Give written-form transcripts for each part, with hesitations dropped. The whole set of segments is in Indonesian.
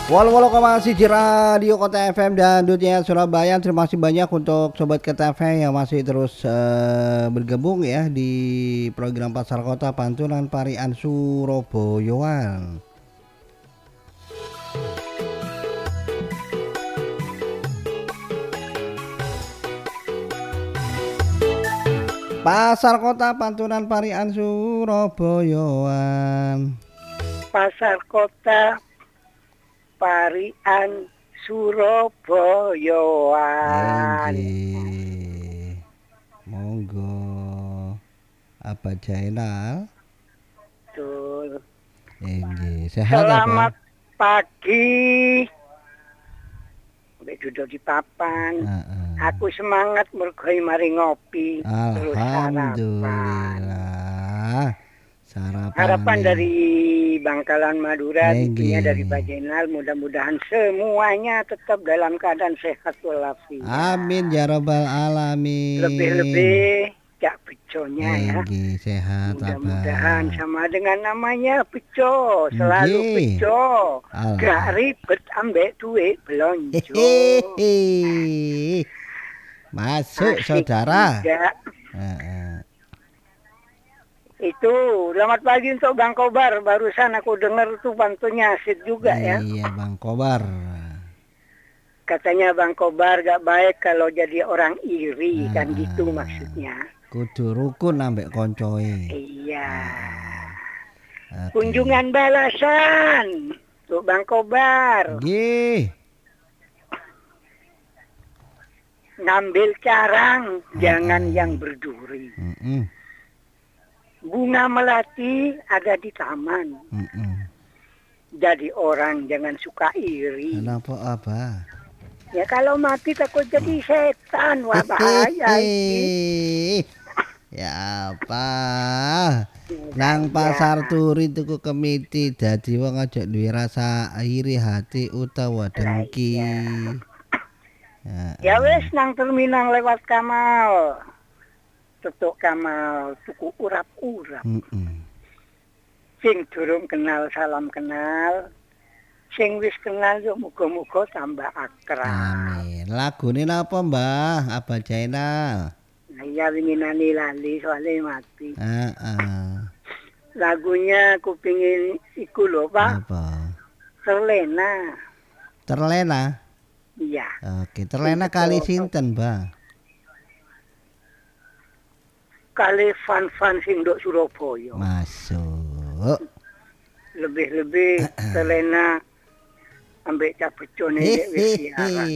1 Radio Kota FM dan dunia Surabaya. Terima kasih banyak untuk Sobat Kota FM yang masih terus bergabung ya di program Pasar Kota Pantunan Parian Surabayaan. Pasar Kota Pantunan Parian Surabayaan. Pasar Kota Parian Surabayaan. Monggo. Apa Jainal? Betul. Sehat. Selamat pagi. Duduk di papan. Aku semangat mergo mari ngopi. Alhamdulillah. Sarapan. Harapan dari Bangkalan Madura, tentunya dari Pak Jenal, mudah-mudahan semuanya tetap dalam keadaan sehat walafiat. Amin ya rabbal alamin. Lebih-lebih Cak Beconya ya. Sehat. Mudah-mudahan sama dengan namanya Beco, selalu Beco. Gak ribet ambek duit belonjo. Masuk saudara. Itu, selamat pagi untuk Bang Kobar. Barusan aku dengar tuh bantunya asik juga ya. Iya Bang Kobar. Katanya Bang Kobar gak baik kalau jadi orang iri, kan gitu maksudnya. Kudu rukun ambek koncoe. Iya. Kunjungan balasan untuk Bang Kobar. Ngambil carang, jangan yang berduri. Bunga melati ada di taman. Jadi orang jangan suka iri. Kenapa apa? Ya kalau mati takut jadi setan. Wah bahaya. Ya apa? Nang pasar turi tuku kemiti dadi wong aja duwe rasa iri hati utawa dengki. Ya wes nang terminal lewat Kamal. Tutuk Kamal tuku urap-urap. Sing durung kenal salam kenal. Sing wis kenal yo muga-muga tambah akrab. Amin. Lagune napa, Mbah? Abah Jainal. Iya wingi nani lali soalnya mati. Lagunya aku pingin iku lho, Pak. Apa? Terlena. Terlena? Iya. Oke, terlena kali sinten, Mbah? Kali fan-fan sing ndok Surabaya. Masuk. Lebih-lebih terlena ambek Cak Becone wis siaran.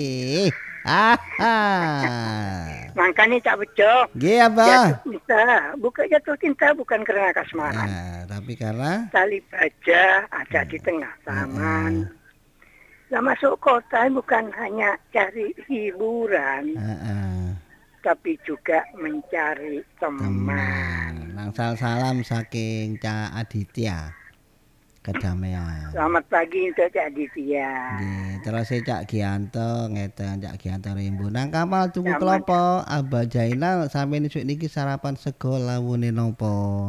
Makanya Cak Beco. Nggih, Abah. Jatuh cinta bukan karena kasmaran. Tapi karena tali baja ada di tengah taman. Lah masuk kota bukan hanya cari hiburan. Tapi juga mencari teman. Nangsal salam saking Cak Aditya. Kedamaian. Selamat pagi untuk Cak Aditya. Terus Cak Gianto ngeten Cak Gianto Rimbu. Nang kapal tuku klopo Abah Jainal sampe nisuk niki sarapan sego lawune nopo?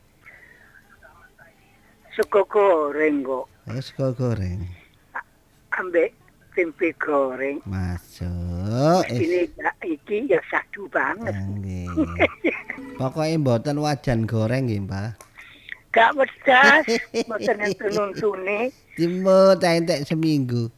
Sego goreng kok. Sego goreng. Ambek tempe goreng. Masuk. Ini iki ya sadu banget. Pokoknya mboten wajan goreng nggih, Mbah. Gak pedas, mboten nuntune. Timut entek seminggu.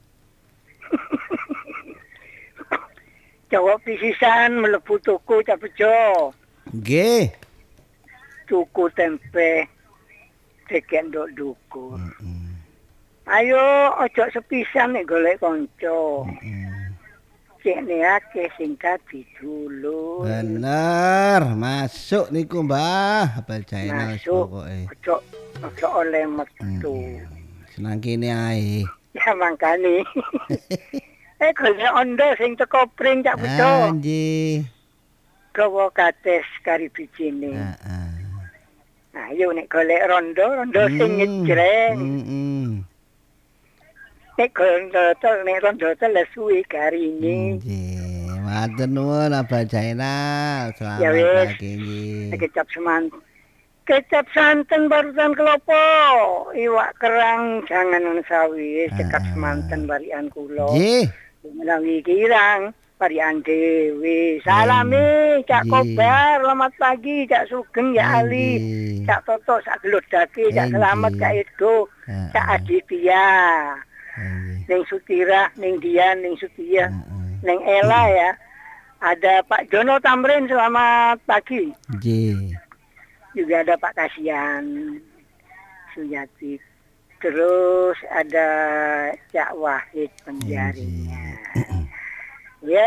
Jawa pisisan mlebu tuku Cak Bejo. Nggih. Tuku tempe deken ndok dukur. Ayo ojo sepisan nek golek kanca. Cekne akeh sing dadi dulur. Bener, masuk niku Mbah. Abah Jainal pokoke. Ojo oleh metu. Senang kene ae. Ya mangkane. Golek ondo sing teko pring Cak Bejo. Nggih. Gawa kates kari bijine. Ayo nek golek rondo sing ngejreng. Nek rondo suwi karine. Nggih, matur nuwun Abah Jainal. Selamat pagi nggih. Kecap semangat. Kecap santen barusan kelopo, iwak kerang jangan sawi, cekap semanten barian kulo. Nggih. Menawi kirang barian dewi. Salami Cak Kobar, selamat pagi Cak Sugeng ya Ali, Cak Toto Cak Gelodake, Cak Selamat Cak Edo, Cak Aditya. Neng Sutira, Neng Dian, Neng Sutia, Neng Ella ya. Ada Pak Jono Tamrin, selamat pagi. Juga ada Pak Kasian Suyati. Terus ada Cak Wahid penjarinya. Ya,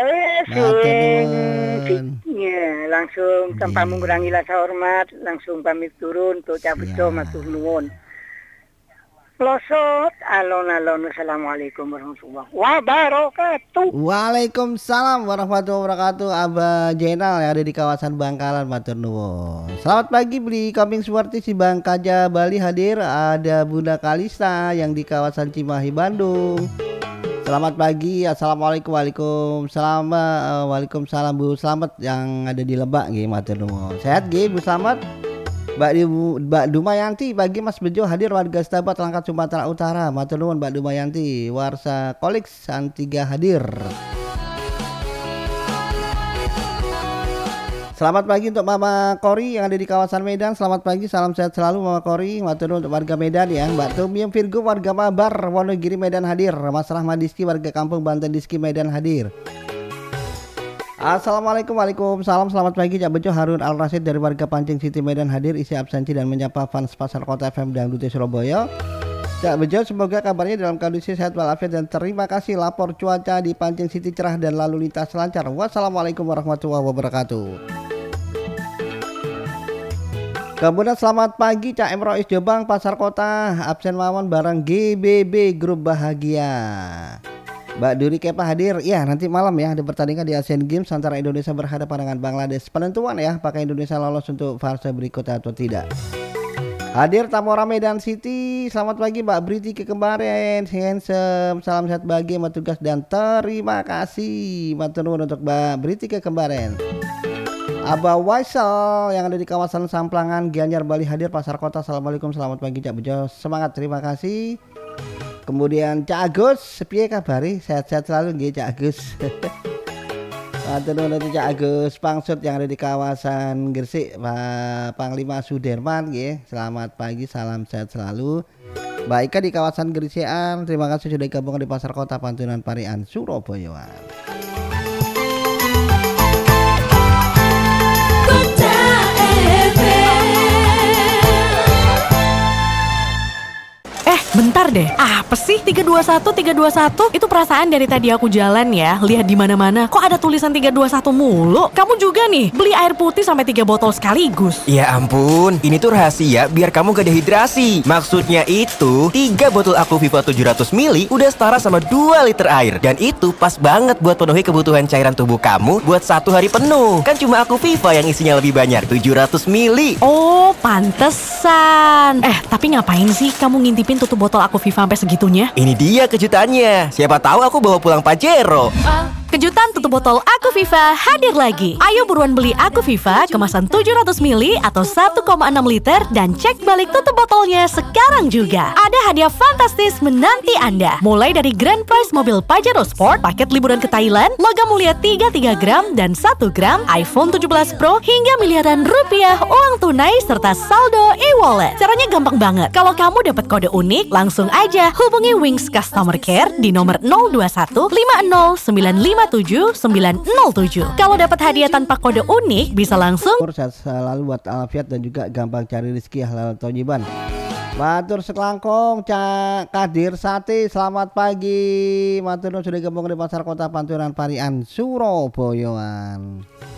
langsung tanpa mengurangi rasa hormat, langsung pamit turun untuk Cak Bejo matur nuwun. Pelosot alon-alon. Assalamualaikum warahmatullahi wabarakatuh. Waalaikumsalam warahmatullahi wabarakatuh. Abah Jenal yang ada di kawasan Bangkalan, matur nuwun. Selamat pagi Beli Kambing Suwarti si Bangkaja Bali hadir. Ada Bunda Kalista yang di kawasan Cimahi Bandung. Selamat pagi. Assalamualaikum. Waalaikumsalam. Waalaikumsalam Bu Slamet yang ada di Lebak nggih, matur nuwun. Sehat nggih Bu Slamet? Mbak Dumayanti pagi Mas Bejo hadir warga Setabat Langkat Sumatera Utara. Matur nuwun Mbak Dumayanti. Warsa Kolik Santiga hadir. Selamat pagi untuk Mama Kori yang ada di kawasan Medan. Selamat pagi, salam sehat selalu Mama Kori. Matur nuwun untuk warga Medan ya. Mbak Tumiem Virgo warga Mabar Wonogiri Medan hadir. Mas Rahmat Diski warga Kampung Banten Diski Medan hadir. Assalamualaikum. Waalaikumsalam. Selamat pagi Cak Bejo. Harun Al Rasid dari warga Pancing City Medan hadir, isi absensi dan menyapa fans Pasar Kota FM Dangdut Surabaya. Cak Bejo, semoga kabarnya dalam kondisi sehat walafiat dan terima kasih. Lapor cuaca di Pancing City cerah dan lalu lintas lancar. Wassalamualaikum warahmatullahi wabarakatuh. Kemudian selamat pagi Cak Emrois Jombang Pasar Kota, absen mawon bareng GBB Grup Bahagia. Mbak Duri Kepa hadir. Ya, nanti malam ya ada pertandingan di Asian Games antara Indonesia berhadapan dengan Bangladesh. Penentuan ya apakah Indonesia lolos untuk fase berikutnya atau tidak. Hadir Tamora Medan City. Selamat pagi Mbak Briti Kekembaren, handsome. Salam sehat bagi tugas dan terima kasih. Matur nuwun untuk Mbak Briti Kekembaren. Abah Waisal yang ada di kawasan Samplangan Gianyar Bali hadir Pasar Kota. Assalamualaikum, selamat pagi Cak Bejo. Semangat, terima kasih. Kemudian Cak Agus, piye kabari? Sehat-sehat selalu nggih Cak Agus. Matur nuwun Cak Agus Pangsut yang ada di kawasan Gresik, Pak Panglima Sudirman nggih. Selamat pagi, salam sehat selalu. Mbak Ika di kawasan Gresikan, terima kasih sudah gabung di Pasar Kota Pantunan Parian Surabaya. Bentar deh, apa sih 321? Itu perasaan dari tadi aku jalan ya, lihat di mana-mana. Kok ada tulisan 321 mulu? Kamu juga nih, beli air putih sampai 3 botol sekaligus. Ya ampun, ini tuh rahasia biar kamu gak dehidrasi. Maksudnya itu, 3 botol Aquaviva 700 ml udah setara sama 2 liter air. Dan itu pas banget buat penuhi kebutuhan cairan tubuh kamu buat 1 hari penuh. Kan cuma Aquaviva yang isinya lebih banyak, 700 ml. Oh, pantesan. Tapi ngapain sih kamu ngintipin tutup botol Aquaviva sampai segitunya? Ini dia kejutannya. Siapa tahu aku bawa pulang Pajero. Kejutan tutup botol Aquaviva hadir lagi. Ayo buruan beli Aquaviva kemasan 700 ml atau 1,6 liter dan cek balik tutup botolnya sekarang juga. Ada hadiah fantastis menanti Anda. Mulai dari grand prize mobil Pajero Sport, paket liburan ke Thailand, logam mulia 3 gram dan 1 gram, iPhone 17 Pro hingga miliaran rupiah uang tunai serta saldo e-wallet. Caranya gampang banget. Kalau kamu dapat kode unik, langsung aja hubungi Wings Customer Care di nomor 021 50 957 907. Kalau dapat hadiah tanpa kode unik, bisa langsung. Sehat selalu buat Alfiat dan juga gampang cari rezeki halal tojiban. Matur sekelangkong Cak Kadir Sati, selamat pagi. Matur sudah gabung di Pasar Kota Panturan Parian Surabaya.